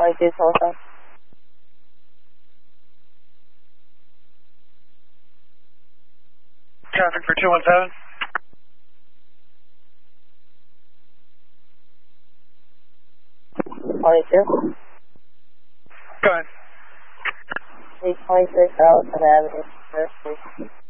22 telephone. Traffic for 217. Twenty-two. Go ahead. 826 Allison Avenue, First Street.